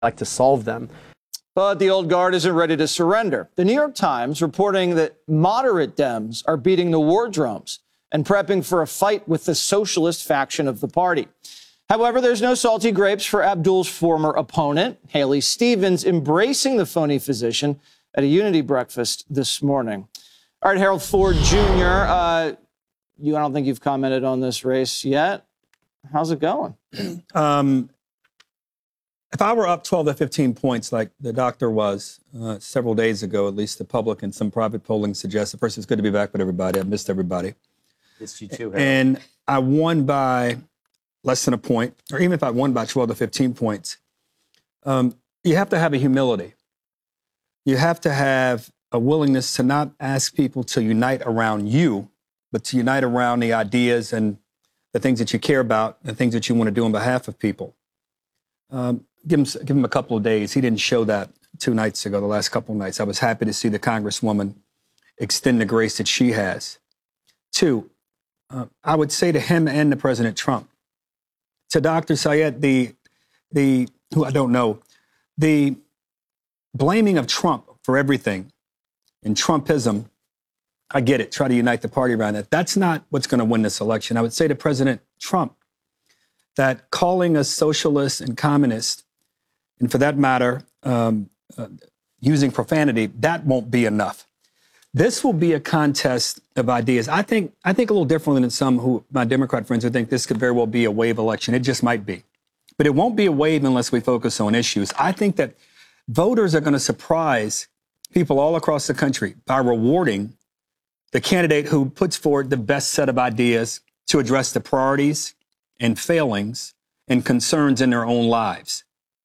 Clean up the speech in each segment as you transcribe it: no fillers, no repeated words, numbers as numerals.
like to solve them. But the old guard isn't ready to surrender. The New York Times reporting that moderate Dems are beating the war drums and prepping for a fight with the socialist faction of the party. However, there's no salty grapes for Abdul's former opponent, Haley Stevens, embracing the phony physician at a Unity breakfast this morning. All right, Harold Ford Jr., I don't think you've commented on this race yet. How's it going? If I were up 12 to 15 points like the doctor was several days ago, at least the public and some private polling suggested, first, it's good to be back with everybody. I missed everybody. Missed you too, Harold. And I won by less than a point, or even if I won by 12 to 15 points, you have to have a humility. You have to have a willingness to not ask people to unite around you, but to unite around the ideas and the things that you care about, the things that you want to do on behalf of people. Give him a couple of days. He didn't show that 2 nights ago, the last couple of nights. I was happy to see the Congresswoman extend the grace that she has. 2, I would say to him and to President Trump, to Dr. Syed, who I don't know, the blaming of Trump for everything and Trumpism, I get it. Try to unite the party around that. That's not what's going to win this election. I would say to President Trump that calling us socialist and communist, and for that matter, using profanity, that won't be enough. This will be a contest of ideas. I think a little differently than some who, my Democrat friends, who think this could very well be a wave election. It just might be. But it won't be a wave unless we focus on issues. I think that voters are going to surprise people all across the country by rewarding the candidate who puts forward the best set of ideas to address the priorities and failings and concerns in their own lives.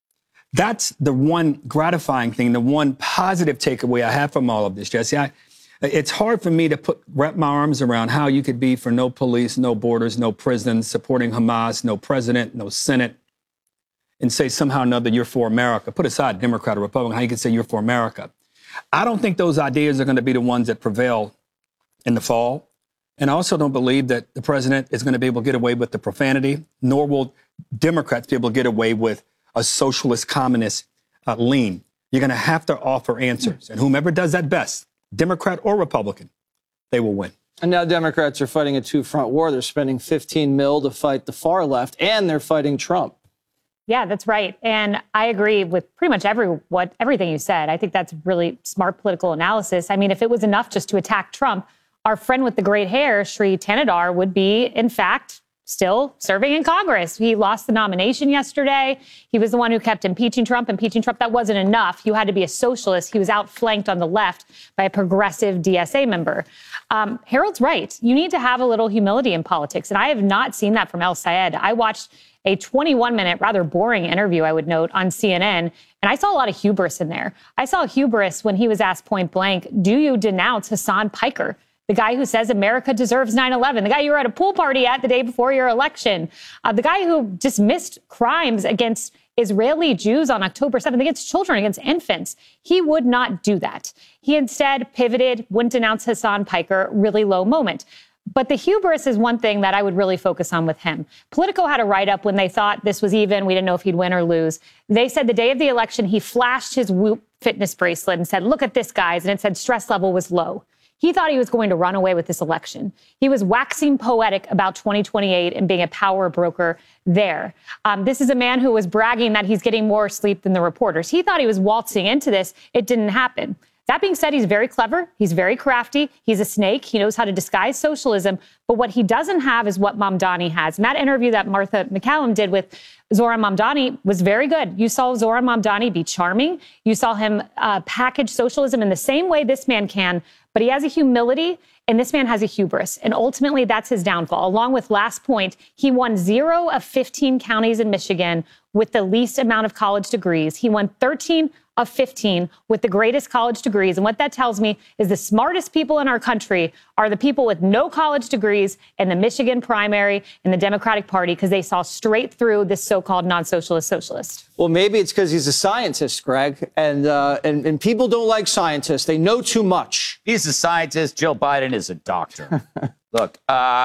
That's the one gratifying thing, the one positive takeaway I have from all of this, Jesse. It's hard for me to wrap my arms around how you could be for no police, no borders, no prisons, supporting Hamas, no president, no Senate, and say somehow or another you're for America. Put aside Democrat or Republican, how you can say you're for America. I don't think those ideas are going to be the ones that prevail in the fall. And I also don't believe that the president is going to be able to get away with the profanity, nor will Democrats be able to get away with a socialist communist lean. You're going to have to offer answers. And whomever does that best, Democrat or Republican, they will win. And now Democrats are fighting a two-front war. They're spending $15 million to fight the far left, and they're fighting Trump. Yeah, that's right. And I agree with pretty much everything you said. I think that's really smart political analysis. I mean, if it was enough just to attack Trump, our friend with the great hair, Sri Thanedar, would be, in fact, still serving in Congress. He lost the nomination yesterday. He was the one who kept impeaching Trump. That wasn't enough. You had to be a socialist. He was outflanked on the left by a progressive DSA member. Harold's right. You need to have a little humility in politics. And I have not seen that from El Sayed. I watched a 21-minute, rather boring interview, I would note, on CNN. And I saw a lot of hubris in there. I saw hubris when he was asked point blank, do you denounce Hassan Piker, the guy who says America deserves 9/11, the guy you were at a pool party at the day before your election, the guy who dismissed crimes against Israeli Jews on October 7th, against children, against infants. He would not do that. He instead pivoted, wouldn't denounce Hassan Piker, really low moment. But the hubris is one thing that I would really focus on with him. Politico had a write-up when they thought this was even. We didn't know if he'd win or lose. They said the day of the election, he flashed his Whoop fitness bracelet and said, look at this, guys. And it said stress level was low. He thought he was going to run away with this election. He was waxing poetic about 2028 and being a power broker there. This is a man who was bragging that he's getting more sleep than the reporters. He thought he was waltzing into this. It didn't happen. That being said, he's very clever. He's very crafty. He's a snake. He knows how to disguise socialism. But what he doesn't have is what Mamdani has. And that interview that Martha McCallum did with Zohran Mamdani was very good. You saw Zohran Mamdani be charming. You saw him package socialism in the same way this man can. But he has a humility, and this man has a hubris. And ultimately, that's his downfall. Along with last point, he won 0 of 15 counties in Michigan with the least amount of college degrees. He won 13 of 15 with the greatest college degrees. And what that tells me is the smartest people in our country are the people with no college degrees in the Michigan primary in the Democratic Party, because they saw straight through this so-called non-socialist socialist. Well, maybe it's because he's a scientist, Greg, and people don't like scientists. They know too much. He's a scientist. Joe Biden is a doctor. Look,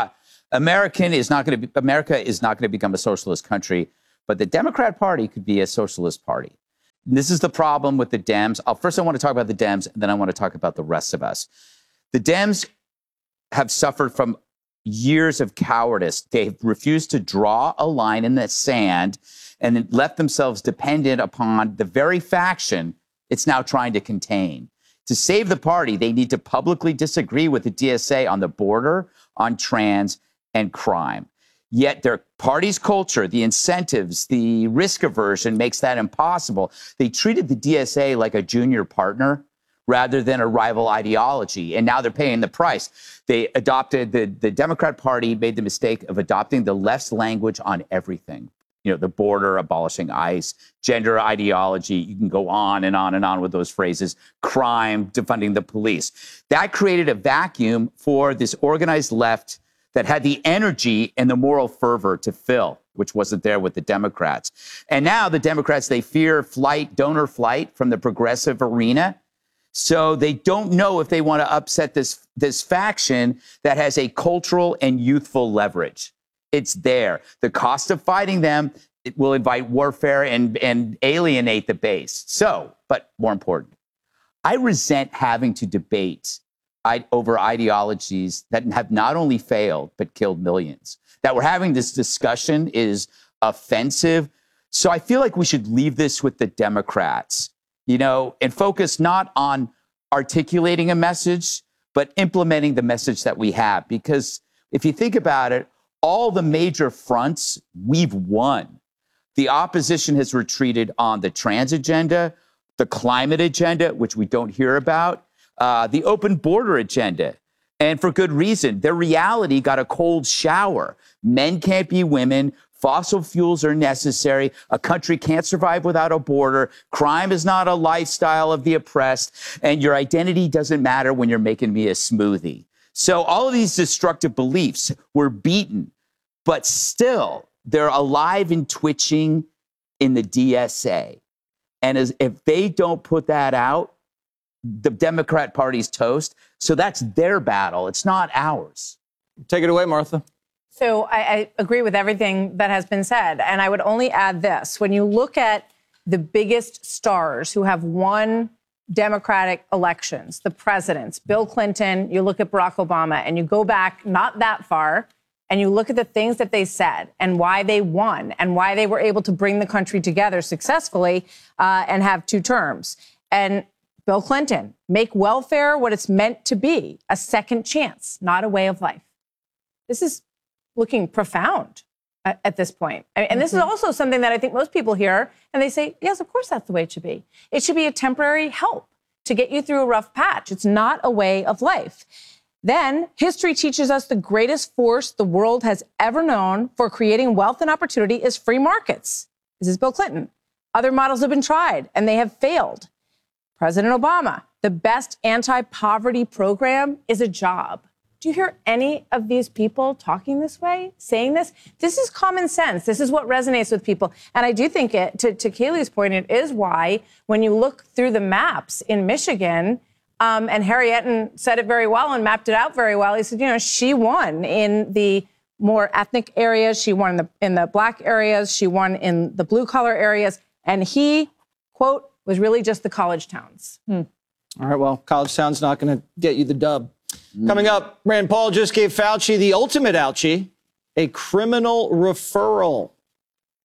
America is not going to become a socialist country, but the Democrat Party could be a socialist party. This is the problem with the Dems. First, I want to talk about the Dems, and then I want to talk about the rest of us. The Dems have suffered from years of cowardice. They've refused to draw a line in the sand and left themselves dependent upon the very faction it's now trying to contain. To save the party, they need to publicly disagree with the DSA on the border, on trans, and crime. Yet their party's culture, the incentives, the risk aversion makes that impossible. They treated the DSA like a junior partner rather than a rival ideology, and now they're paying the price. They adopted, the Democrat Party made the mistake of adopting the left's language on everything. You know, the border, abolishing ICE, gender ideology, you can go on and on and on with those phrases, crime, defunding the police. That created a vacuum for this organized left that had the energy and the moral fervor to fill, which wasn't there with the Democrats. And now the Democrats, they fear flight, donor flight from the progressive arena. So they don't know if they want to upset this faction that has a cultural and youthful leverage. It's there. The cost of fighting them, it will invite warfare and alienate the base. So, but more important, I resent having to debate over ideologies that have not only failed, but killed millions. That we're having this discussion is offensive. So I feel like we should leave this with the Democrats, you know, and focus not on articulating a message, but implementing the message that we have. Because if you think about it, all the major fronts we've won. The opposition has retreated on the trans agenda, the climate agenda, which we don't hear about, the open border agenda. And for good reason. Their reality got a cold shower. Men can't be women. Fossil fuels are necessary. A country can't survive without a border. Crime is not a lifestyle of the oppressed. And your identity doesn't matter when you're making me a smoothie. So all of these destructive beliefs were beaten, but still they're alive and twitching in the DSA. And if they don't put that out, the Democrat Party's toast. So that's their battle. It's not ours. Take it away, Martha. So I agree with everything that has been said. And I would only add this. When you look at the biggest stars who have won Democratic elections, the presidents, Bill Clinton, you look at Barack Obama, and you go back not that far, and you look at the things that they said and why they won and why they were able to bring the country together successfully and have 2 terms. And Bill Clinton, make welfare what it's meant to be, a second chance, not a way of life. This is looking profound at this point. And this is also something that I think most people hear, and they say, yes, of course, that's the way it should be. It should be a temporary help to get you through a rough patch. It's not a way of life. Then history teaches us the greatest force the world has ever known for creating wealth and opportunity is free markets. This is Bill Clinton. Other models have been tried, and they have failed. President Obama, the best anti-poverty program is a job. Do you hear any of these people talking this way, saying this? This is common sense. This is what resonates with people. And I do think it, to Kayleigh's point, it is why when you look through the maps in Michigan, and Harry Etten said it very well and mapped it out very well. He said, you know, she won in the more ethnic areas. She won in the black areas. She won in the blue collar areas. And he, quote, was really just the college towns. All right, well, college town's not going to get you the dub. Coming up, Rand Paul just gave Fauci the ultimate ouchie, a criminal referral.